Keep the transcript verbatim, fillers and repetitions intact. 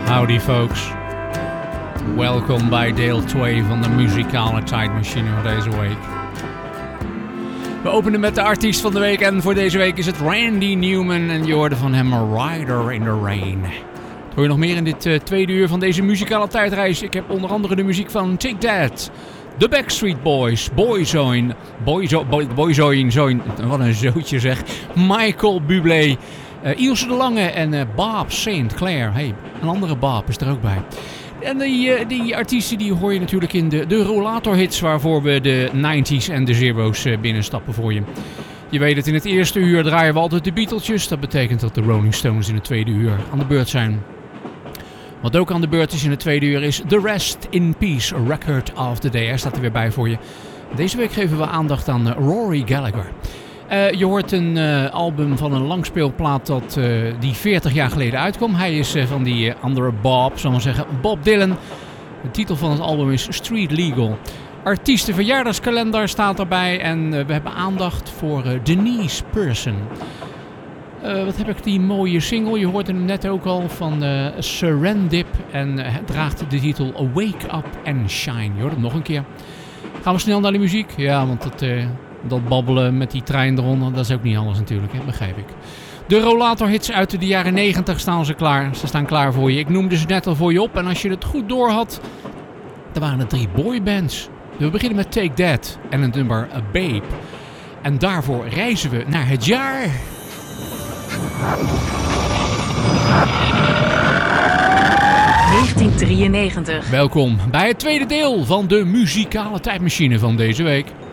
Howdy folks. Welkom bij deel twee van de muzikale tijdmachine voor deze week. We openen met de artiest van de week en voor deze week is het Randy Newman en je hoorde van hem Rider in the Rain. Wat hoor je nog meer in dit uh, tweede uur van deze muzikale tijdreis? Ik heb onder andere de muziek van Take That, The Backstreet Boys, Boyzone, Boyzo, Boy, Boyzone, Zoin, wat een zootje zeg, Michael Bublé, uh, Ilse de Lange en uh, Bob Saint Clair. Hey, een andere Bob is er ook bij. En die, uh, die artiesten die hoor je natuurlijk in de, de rollatorhits waarvoor we de nineties en de zero's uh, binnenstappen voor je. Je weet het, in het eerste uur draaien we altijd de Beatlesjes. Dat betekent dat de Rolling Stones in het tweede uur aan de beurt zijn. Wat ook aan de beurt is in het tweede uur is The Rest in Peace, Record of the Day. Hij staat er weer bij voor je. Deze week geven we aandacht aan uh, Rory Gallagher. Uh, je hoort een uh, album van een langspeelplaat dat, uh, die veertig jaar geleden uitkwam. Hij is uh, van die uh, andere Bob, zal ik maar zeggen, Bob Dylan. De titel van het album is Street Legal. Artiestenverjaardagskalender staat erbij en uh, we hebben aandacht voor uh, Denise Person. Uh, wat heb ik die mooie single, je hoorde hem net ook al, van uh, Serendip en uh, het draagt de titel Wake Up and Shine. Je hoort hem nog een keer. Gaan we snel naar de muziek? Ja, want dat... Uh, Dat babbelen met die trein eronder, dat is ook niet anders natuurlijk, hè? Begrijp ik. De rollatorhits uit de jaren negentig staan ze klaar. Ze staan klaar voor je. Ik noemde ze net al voor je op. En als je het goed door had, dan waren er drie boybands. We beginnen met Take That en het nummer A Babe. En daarvoor reizen we naar het jaar... negentien drieënnegentig. Welkom bij het tweede deel van de muzikale tijdmachine van deze week.